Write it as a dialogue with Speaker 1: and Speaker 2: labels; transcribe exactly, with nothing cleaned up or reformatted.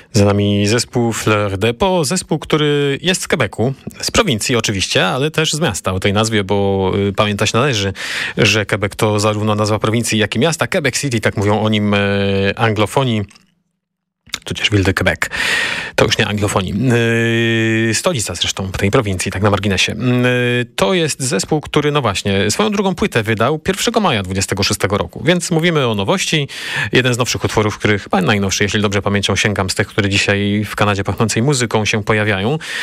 Speaker 1: Za nami zespół Fleur de Peau, zespół, który jest z Quebecu, z prowincji oczywiście, ale też z miasta o tej nazwie, bo y, pamiętać należy, że Quebec to zarówno nazwa prowincji, jak i miasta. Quebec City, tak mówią o nim y, anglofonii. Tudzież Ville de Quebec. To już nie anglofonii. Yy, stolica zresztą tej prowincji, tak na marginesie. Yy, to jest zespół, który, no właśnie, swoją drugą płytę wydał pierwszego maja dwudziestego szóstego roku. Więc mówimy o nowości. Jeden z nowszych utworów, który chyba najnowszy, jeśli dobrze pamięcią sięgam, z tych, które dzisiaj w Kanadzie pachnącej muzyką się pojawiają.